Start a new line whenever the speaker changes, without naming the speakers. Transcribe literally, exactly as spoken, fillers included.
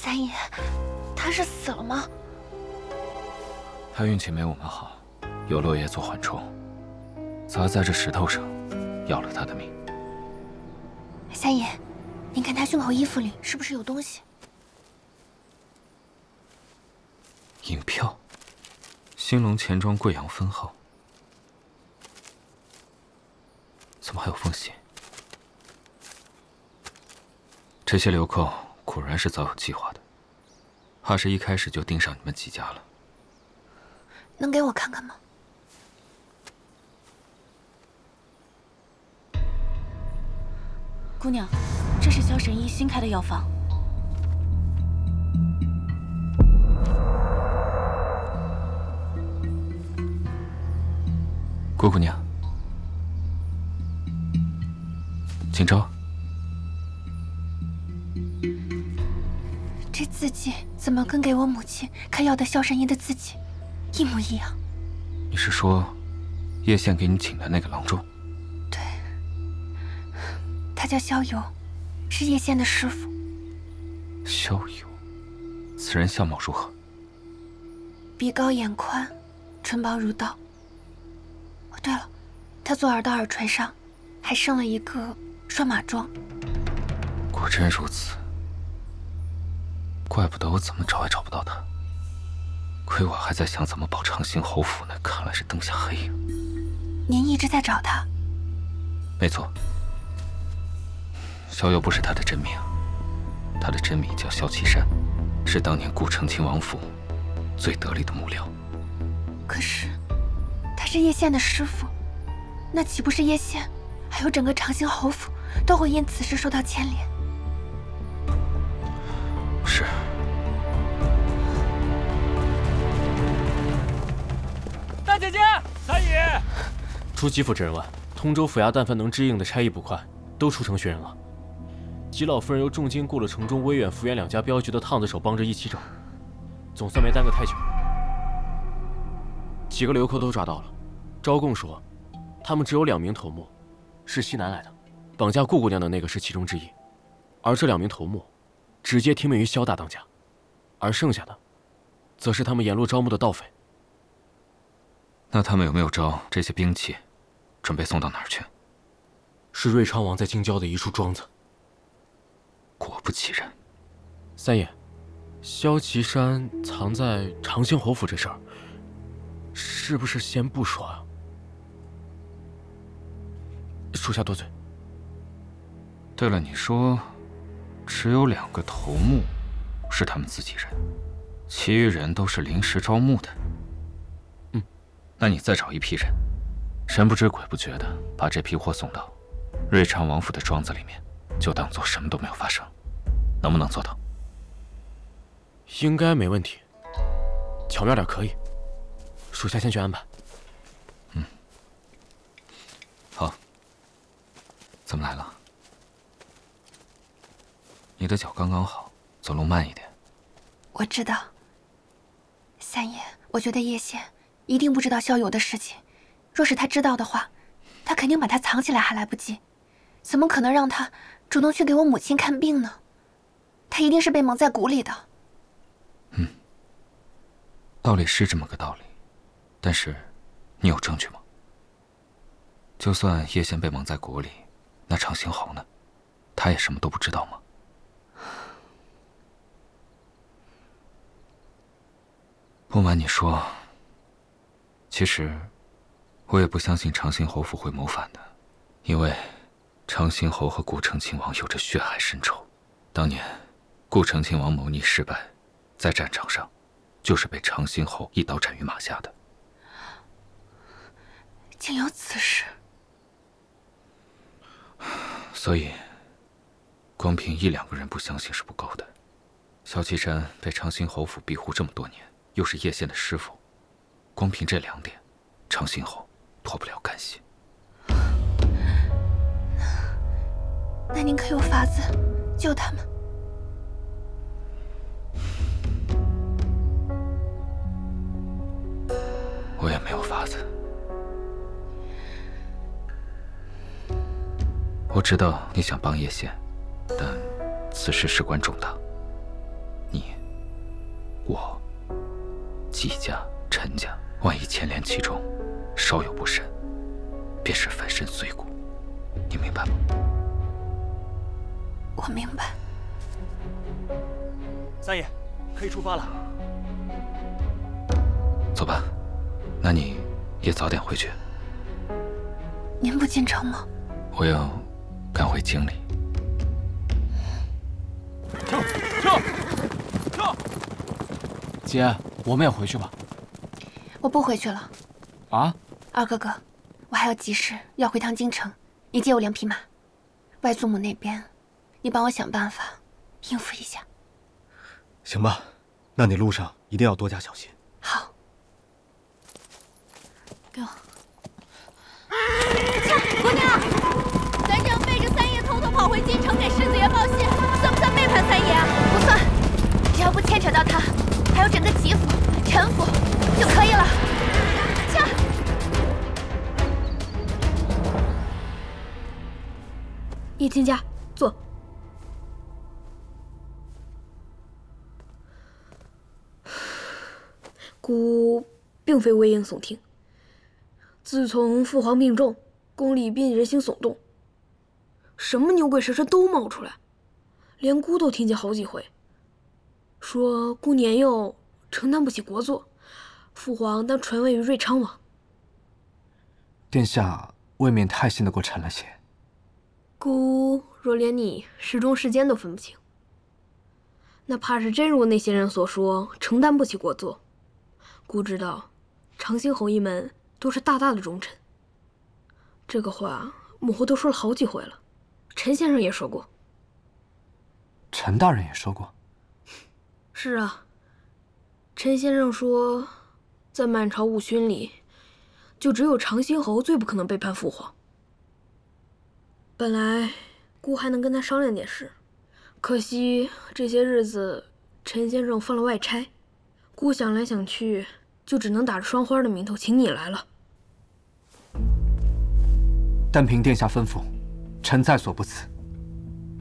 三爷，他是死了吗？
他运气没我们好，有落叶做缓冲，砸在这石头上，要了他的命。
三爷，您看他胸口衣服里是不是有东西？
银票，兴隆钱庄贵阳分号，怎么还有封信？这些流寇果然是早有计划的，怕是一开始就盯上你们几家了。
能给我看看吗？
姑娘，这是萧神医新开的药方。
郭姑娘，请招。
这字迹怎么跟给我母亲开药的萧神医的字迹一模一样？
你是说，叶县给你请的那个郎中？
对，他叫萧游，是叶县的师傅。
萧游，此人相貌如何？
鼻高眼宽，唇薄如刀。哦，对了，他左耳的耳垂上还生了一个双马桩。
果真如此，怪不得我怎么找也找不到他。亏我还在想怎么保长兴侯府呢，看来是灯下黑影。
您一直在找他？
没错，萧游不是他的真名，他的真名叫萧岐山，是当年顾承亲王府最得力的幕僚。
可是他是叶县的师傅，那岂不是叶县还有整个长兴侯府都会因此事受到牵连？
是。
大姐姐，三爷，
出吉府之人外，通州府衙但凡能支应的差役捕快，都出城寻人了。吉老夫人又重金雇了城中威远、福源两家镖局的烫子手帮着一起找，总算没耽搁太久。几个流寇都抓到了，招供说，他们只有两名头目，是西南来的，绑架顾姑娘的那个是其中之一，而这两名头目直接听命于萧大当家，而剩下的，则是他们沿路招募的盗匪。
那他们有没有招这些兵器，准备送到哪儿去？
是瑞昌王在京郊的一处庄子。
果不其然。
三爷，萧岐山藏在长兴侯府这事儿，是不是先不说啊？属下多嘴。
对了，你说只有两个头目是他们自己人，其余人都是临时招募的。
嗯，
那你再找一批人，神不知鬼不觉的把这批货送到瑞昌王府的庄子里面，就当做什么都没有发生，能不能做到？
应该没问题，巧妙点可以，属下先去安排。
嗯，好。怎么来了？你的脚刚刚好，走路慢一点。
我知道。三爷，我觉得叶县一定不知道萧游的事情，若是他知道的话，他肯定把他藏起来还来不及，怎么可能让他主动去给我母亲看病呢？他一定是被蒙在鼓里的。
嗯，道理是这么个道理，但是你有证据吗？就算叶县被蒙在鼓里，那长兴侯呢？他也什么都不知道吗？不瞒你说，其实我也不相信长兴侯府会谋反的，因为长兴侯和顾承亲王有着血海深仇。当年顾承亲王谋逆失败，在战场上就是被长兴侯一刀斩于马下的。
竟有此事！
所以光凭一两个人不相信是不够的。萧岐山被长兴侯府庇护这么多年，又是叶县的师傅，光凭这两点，长兴侯脱不了干系。
那您可有法子救他们？
我也没有法子。我知道你想帮叶县，但此事事关重大，你我、季家、陈家，万一牵连其中，稍有不慎，便是粉身碎骨。你明白吗？
我明白。
三爷，可以出发了。
走吧，那你也早点回去。
您不进城吗？
我要赶回京里。
撤撤撤！
姐，我们也回去吧。
我不回去了。
啊？
二哥哥，我还有急事要回趟京城，你借我两匹马。外祖母那边，你帮我想办法应付一下。
行吧，那你路上一定要多加小心。
好。
给我。
姑娘，咱这样背着三爷偷偷跑回京城给世子爷报信，算不算背叛三爷啊？不算，只要不牵扯到他，还有整个齐府、陈府就可以了。驾！
叶亲家，坐。孤并非危言耸听。自从父皇病重，宫里便人心悚动，什么牛鬼蛇神都冒出来，连姑都听见好几回，说姑年幼，承担不起国祚，父皇当传位于瑞昌王。
殿下未免太信得过臣了些。
姑若连你时钟时间都分不清，那怕是真如那些人所说，承担不起国祚。姑知道，长兴侯一门都是大大的忠臣。这个话母后都说了好几回了，陈先生也说过。
陈大人也说过。
是啊，陈先生说，在满朝五勋里，就只有长兴侯最不可能背叛父皇。本来姑还能跟他商量点事，可惜这些日子陈先生放了外差，姑想来想去，就只能打着双花的名头请你来了。
但凭殿下吩咐，臣在所不辞。